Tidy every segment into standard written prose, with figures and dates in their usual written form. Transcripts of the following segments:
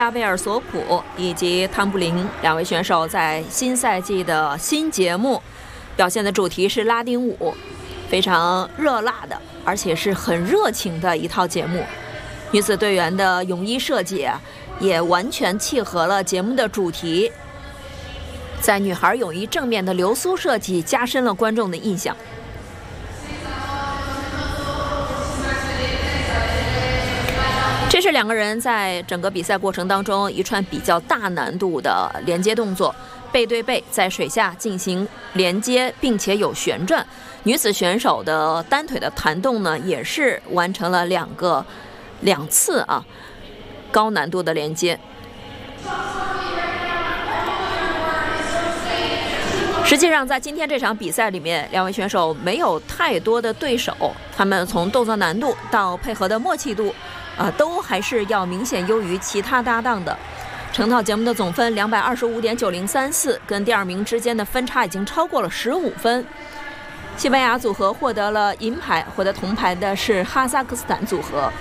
加贝尔索普以及汤布林两位选手在新赛季的新节目表现的主题是拉丁舞，非常热辣的，而且是很热情的一套节目。女子队员的泳衣设计也完全契合了节目的主题，在女孩泳衣正面的流苏设计加深了观众的印象。这是两个人在整个比赛过程当中一串比较大难度的连接动作，背对背在水下进行连接，并且有旋转。女子选手的单腿的弹动呢，也是完成了两次高难度的连接。实际上在今天这场比赛里面，两位选手没有太多的对手，他们从动作难度到配合的默契度都还是要明显优于其他搭档的。成套节目的总分225.9034，跟第二名之间的分差已经超过了15分。西班牙组合获得了银牌，获得铜牌的是哈萨克斯坦组合。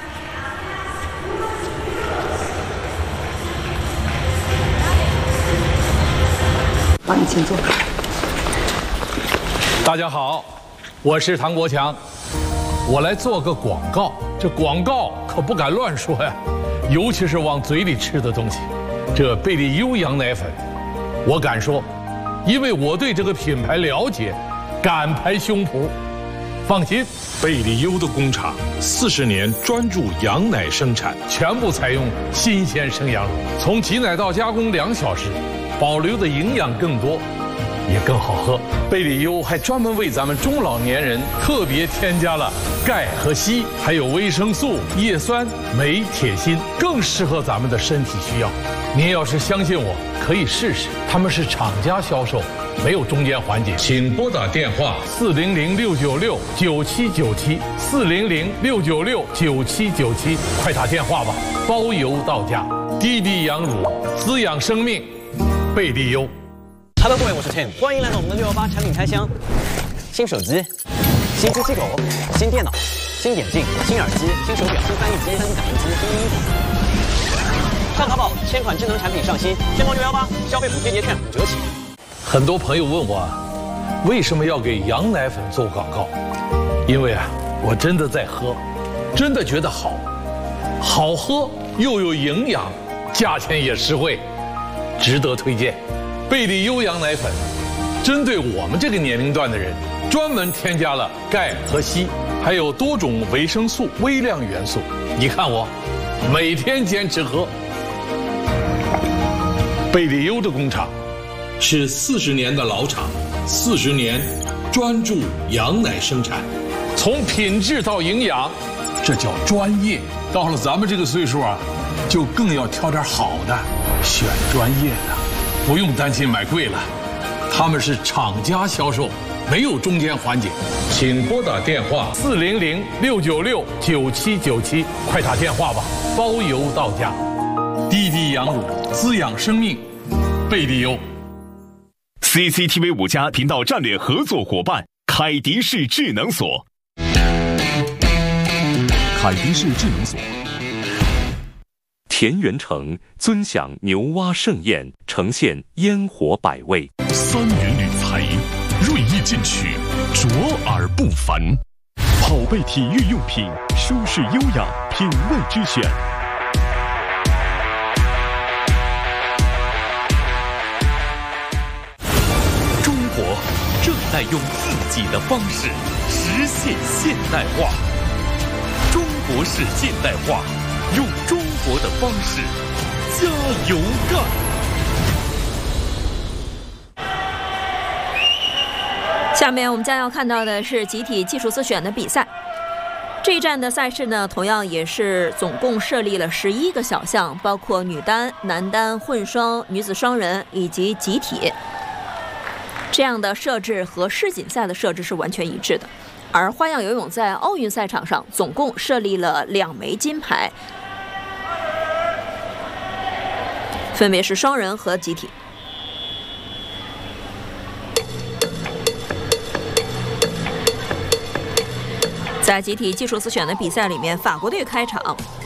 帮你请坐。 大家好，我是唐国强，我来做个广告。这广告可不敢乱说呀，尤其是往嘴里吃的东西。这贝利优羊奶粉，我敢说，因为我对这个品牌了解，敢拍胸脯。放心， 贝利优的工厂40年专注羊奶生产， 全部采用新鲜生羊乳，从挤奶到加工2小时，保留的营养更多，也更好喝。贝利优还专门为咱们中老年人特别添加了钙和硒，还有维生素、叶酸、镁、铁、锌，更适合咱们的身体需要。您要是相信我，可以试试。他们是厂家销售，没有中间环节。请拨打电话400-696-9797，400-696-9797，快打电话吧，包邮到家。滴滴羊乳，滋养生命，贝利优。 Hello， 各位，我是 Tim， 欢迎来到我们的618产品开箱。新手机、新机器狗、新电脑、新眼镜、新耳机、新手表、新翻译机、新打印机、新衣服。上淘宝，1000款智能产品上新，天猫618消费补贴节券5折起。 很多朋友问我，为什么要给羊奶粉做广告？因为我真的在喝，真的觉得好喝又有营养，价钱也实惠，值得推荐。贝利优羊奶粉针对我们这个年龄段的人，专门添加了钙和硒，还有多种维生素、微量元素。你看我每天坚持喝。贝利优的工厂是40年的老厂，40年专注羊奶生产，从品质到营养，这叫专业。到了咱们这个岁数就更要挑点好的，选专业的，不用担心买贵了。他们是厂家销售，没有中间环节。请拨打电话400-696-9797，快打电话吧，包邮到家。滴滴羊乳，滋养生命，贝利优。 CCTV 5家频道战略合作伙伴凯迪仕智能锁。 凯迪仕智能锁。 田园城尊享牛蛙盛宴，呈现烟火百味。 三元铝材，锐意进取，卓而不凡。宝贝体育用品，舒适优雅，品味之选。中国正在用自己的方式实现现代化。中国式现代化，用中国的方式加油干。 下面我们将要看到的是集体技术自选的比赛。这一站的赛事呢，同样也是总共设立了11个小项，包括女单、男单、混双、女子双人以及集体。这样的设置和世锦赛的设置是完全一致的。而花样游泳在奥运赛场上总共设立了2枚金牌，分别是双人和集体。在集体技术自选的比赛里面，法国队开场，